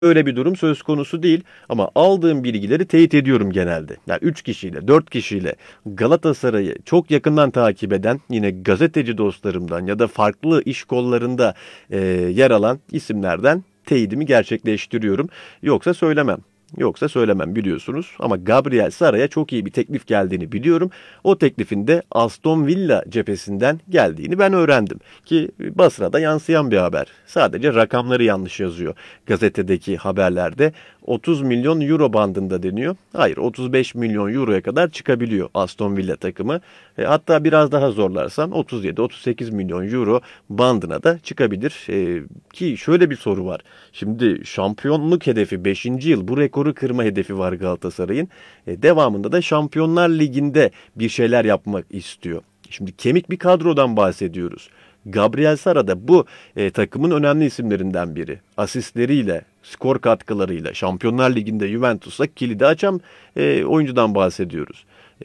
Öyle bir durum söz konusu değil ama aldığım bilgileri teyit ediyorum genelde. Yani 3 kişiyle, 4 kişiyle Galatasaray'ı çok yakından takip eden yine gazeteci dostlarımdan ya da farklı iş kollarında yer alan isimlerden teyidimi gerçekleştiriyorum. Yoksa söylemem. Yoksa söylemem biliyorsunuz ama Gabriel Sara'ya çok iyi bir teklif geldiğini biliyorum. O teklifin de Aston Villa cephesinden geldiğini ben öğrendim. Ki basına da yansıyan bir haber. Sadece rakamları yanlış yazıyor gazetedeki haberlerde. 30 milyon euro bandında deniyor. Hayır 35 milyon euroya kadar çıkabiliyor Aston Villa takımı. Hatta biraz daha zorlarsan 37-38 milyon euro bandına da çıkabilir. Ki şöyle bir soru var. Şimdi şampiyonluk hedefi 5. yıl bu rekoru kırma hedefi var Galatasaray'ın. Devamında da Şampiyonlar Ligi'nde bir şeyler yapmak istiyor. Şimdi kemik bir kadrodan bahsediyoruz. Gabriel Sara da bu takımın önemli isimlerinden biri. Asistleriyle, skor katkılarıyla Şampiyonlar Ligi'nde Juventus'a kilidi açan oyuncudan bahsediyoruz.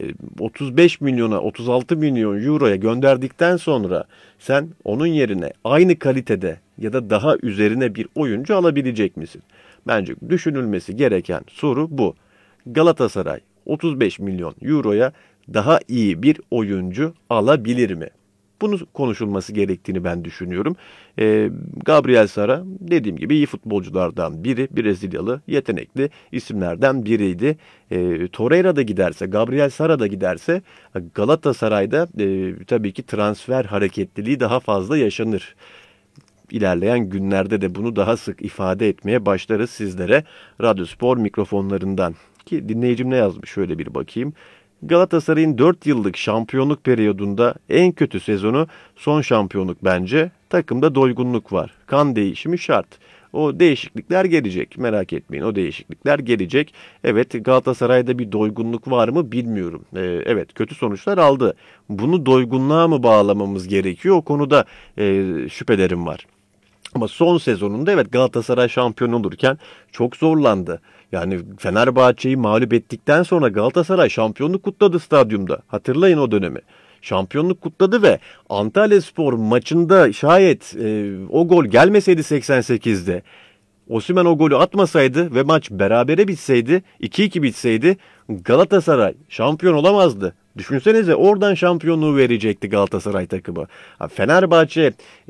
35 milyona 36 milyon euroya gönderdikten sonra sen onun yerine aynı kalitede ya da daha üzerine bir oyuncu alabilecek misin? Bence düşünülmesi gereken soru bu. Galatasaray 35 milyon euroya daha iyi bir oyuncu alabilir mi? Bunu konuşulması gerektiğini ben düşünüyorum. Gabriel Sara dediğim gibi iyi futbolculardan biri. Brezilyalı, yetenekli isimlerden biriydi. Torreira da giderse, Gabriel Sara da giderse Galatasaray'da tabii ki transfer hareketliliği daha fazla yaşanır. İlerleyen günlerde de bunu daha sık ifade etmeye başlarız sizlere Radyospor mikrofonlarından. Ki dinleyicim ne yazmış şöyle bir bakayım. Galatasaray'ın 4 yıllık şampiyonluk periyodunda en kötü sezonu son şampiyonluk bence. Takımda doygunluk var. Kan değişimi şart. O değişiklikler gelecek. Merak etmeyin o değişiklikler gelecek. Evet Galatasaray'da bir doygunluk var mı bilmiyorum. Evet kötü sonuçlar aldı. Bunu doygunluğa mı bağlamamız gerekiyor? O konuda şüphelerim var. Ama son sezonunda evet Galatasaray şampiyon olurken çok zorlandı. Yani Fenerbahçe'yi mağlup ettikten sonra Galatasaray şampiyonluk kutladı stadyumda. Hatırlayın o dönemi. Şampiyonluk kutladı ve Antalyaspor maçında şayet o gol gelmeseydi 88'de Osimhen o golü atmasaydı ve maç berabere bitseydi, 2-2 bitseydi Galatasaray şampiyon olamazdı. Düşünsenize oradan şampiyonluğu verecekti Galatasaray takımı. Fenerbahçe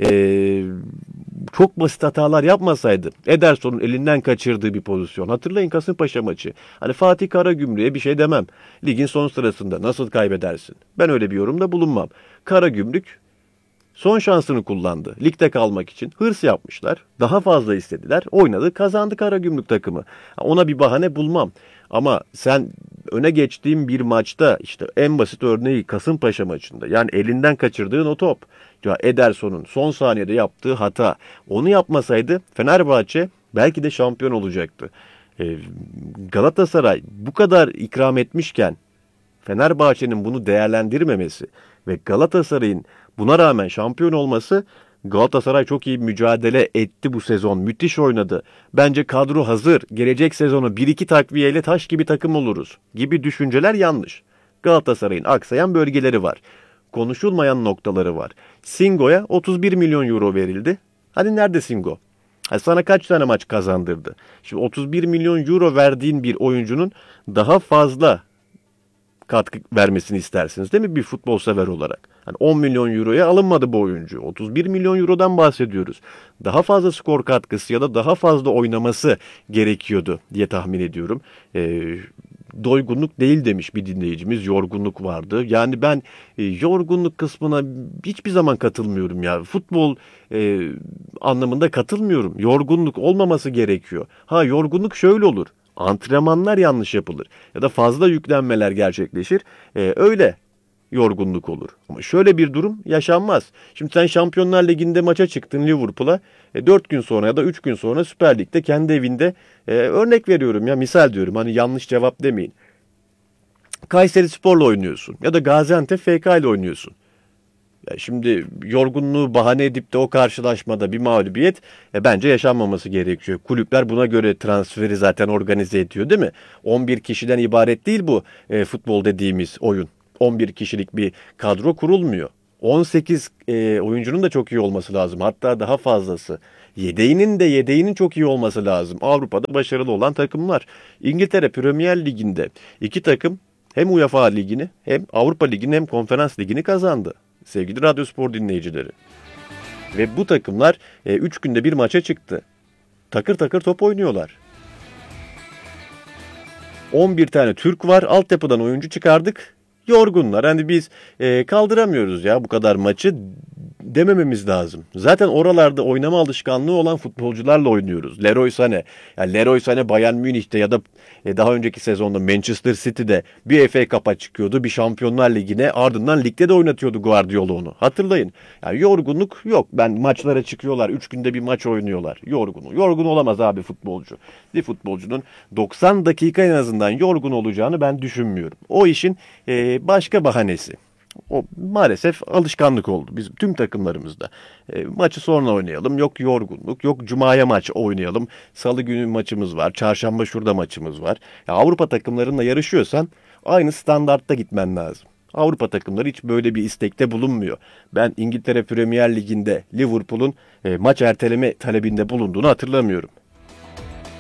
çok basit hatalar yapmasaydı Ederson'un elinden kaçırdığı bir pozisyon. Hatırlayın Kasımpaşa maçı. Hani Fatih Karagümrük'e bir şey demem. Ligin son sırasında nasıl kaybedersin? Ben öyle bir yorumda bulunmam. Karagümrük son şansını kullandı. Ligde kalmak için hırs yapmışlar. Daha fazla istediler. Oynadı, kazandı Karagümrük takımı. Ona bir bahane bulmam. Ama sen öne geçtiğin bir maçta işte en basit örneği Kasımpaşa maçında. Yani elinden kaçırdığın o top. Ya Ederson'un son saniyede yaptığı hata. Onu yapmasaydı Fenerbahçe belki de şampiyon olacaktı. Galatasaray bu kadar ikram etmişken Fenerbahçe'nin bunu değerlendirmemesi ve Galatasaray'ın buna rağmen şampiyon olması Galatasaray çok iyi mücadele etti bu sezon. Müthiş oynadı. Bence kadro hazır. Gelecek sezonu 1-2 takviyeyle taş gibi takım oluruz gibi düşünceler yanlış. Galatasaray'ın aksayan bölgeleri var. Konuşulmayan noktaları var. Singo'ya 31 milyon euro verildi. Hadi nerede Singo? Sana kaç tane maç kazandırdı? Şimdi 31 milyon euro verdiğin bir oyuncunun daha fazla katkı vermesini istersiniz değil mi bir futbol sever olarak? Hani 10 milyon euroya alınmadı bu oyuncu. 31 milyon eurodan bahsediyoruz. Daha fazla skor katkısı ya da daha fazla oynaması gerekiyordu diye tahmin ediyorum. Doygunluk değil demiş bir dinleyicimiz. Yorgunluk vardı. Yani ben yorgunluk kısmına hiçbir zaman katılmıyorum ya. Futbol anlamında katılmıyorum. Yorgunluk olmaması gerekiyor. Yorgunluk şöyle olur. Antrenmanlar yanlış yapılır ya da fazla yüklenmeler gerçekleşir. Öyle yorgunluk olur. Ama şöyle bir durum yaşanmaz. Şimdi sen Şampiyonlar Ligi'nde maça çıktın Liverpool'a. 4 gün sonra ya da 3 gün sonra Süper Lig'de kendi evinde örnek veriyorum ya misal diyorum hani yanlış cevap demeyin. Kayserispor'la oynuyorsun ya da Gaziantep FK ile oynuyorsun. Şimdi yorgunluğu bahane edip de o karşılaşmada bir mağlubiyet bence yaşanmaması gerekiyor. Kulüpler buna göre transferi zaten organize ediyor değil mi? 11 kişiden ibaret değil bu futbol dediğimiz oyun. 11 kişilik bir kadro kurulmuyor. 18 oyuncunun da çok iyi olması lazım. Hatta daha fazlası. Yedeğinin de yedeğinin çok iyi olması lazım. Avrupa'da başarılı olan takımlar. İngiltere Premier Ligi'nde iki takım hem UEFA Ligi'ni hem Avrupa Ligi'ni hem Konferans Ligi'ni kazandı. Sevgili Radyospor dinleyicileri. Ve bu takımlar 3 günde bir maça çıktı. Takır takır top oynuyorlar. 11 tane Türk var. Altyapıdan oyuncu çıkardık. Yorgunlar. Hani biz kaldıramıyoruz ya bu kadar maçı demememiz lazım. Zaten oralarda oynama alışkanlığı olan futbolcularla oynuyoruz. Leroy Sané. Yani Leroy Sané Bayern Münih'te ya da daha önceki sezonda Manchester City'de bir FA Cup'a çıkıyordu. Bir Şampiyonlar Ligi'ne, ardından ligde de oynatıyordu Guardiola onu. Hatırlayın. Yani yorgunluk yok. Maçlara çıkıyorlar. 3 günde bir maç oynuyorlar. Yorgun olamaz abi futbolcu. Bir futbolcunun 90 dakika en azından yorgun olacağını ben düşünmüyorum. O işin başka bahanesi. O maalesef alışkanlık oldu bizim tüm takımlarımızda. Maçı sonra oynayalım. Yok yorgunluk, yok cumaya maç oynayalım. Salı günü maçımız var. Çarşamba şurada maçımız var. Ya Avrupa takımlarıyla yarışıyorsan aynı standartta gitmen lazım. Avrupa takımları hiç böyle bir istekte bulunmuyor. Ben İngiltere Premier Ligi'nde Liverpool'un maç erteleme talebinde bulunduğunu hatırlamıyorum.